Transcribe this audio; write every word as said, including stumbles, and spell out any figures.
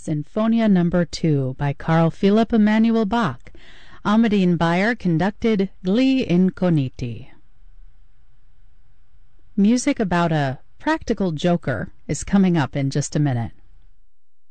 Sinfonia Number two by Carl Philipp Emanuel Bach. Amadine Bayer conducted Gli Incogniti. Music about a practical joker is coming up in just a minute.